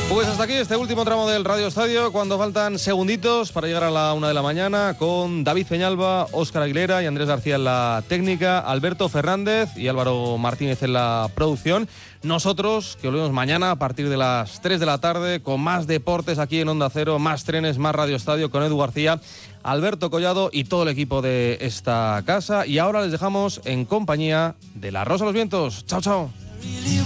Pues hasta aquí este último tramo del Radio Estadio, cuando faltan segunditos para llegar a la 1 de la mañana, con David Peñalba, Óscar Aguilera y Andrés García en la técnica, Alberto Fernández y Álvaro Martínez en la producción. Nosotros, que volvemos mañana a partir de las 3 de la tarde, con más deportes aquí en Onda Cero, más trenes, más Radio Estadio, con Edu García, Alberto Collado y todo el equipo de esta casa. Y ahora les dejamos en compañía de La Rosa de los Vientos. Chao, chao.